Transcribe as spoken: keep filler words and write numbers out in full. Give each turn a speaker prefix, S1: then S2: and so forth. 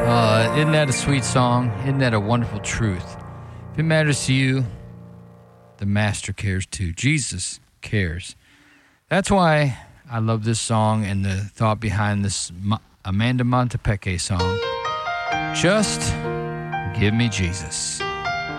S1: Uh, isn't that a sweet song? Isn't that a wonderful truth? If it matters to you, the Master cares too. Jesus cares. That's why I love this song and the thought behind this Amanda Montepeke song. Just give me Jesus.